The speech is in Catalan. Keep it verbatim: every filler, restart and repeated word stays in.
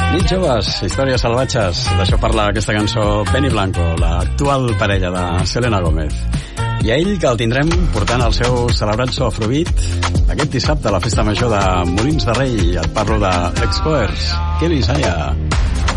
Nit joves, històries salvatges. D'això parla aquesta cançó Benny Blanco, l'actual parella de Selena Gómez. I a ell, que el tindrem portant el seu celebrat so afrobeat aquest dissabte a la festa major de Molins de Rei. Et parlo de Excoers, Kelly Isaiah.